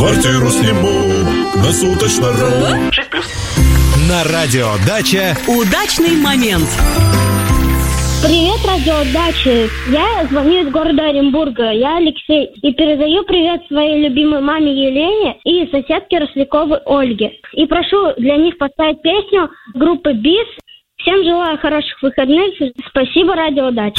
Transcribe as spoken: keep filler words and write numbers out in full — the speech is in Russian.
Квартиру сниму на суточно-ру. шесть плюс. На радио «Дача» удачный момент. Привет, радиодача. Я звоню из города Оренбурга. Я Алексей. И передаю привет своей любимой маме Елене и соседке Росляковой Ольге. И прошу для них поставить песню группы БИС. Всем желаю хороших выходных. Спасибо, радиодача.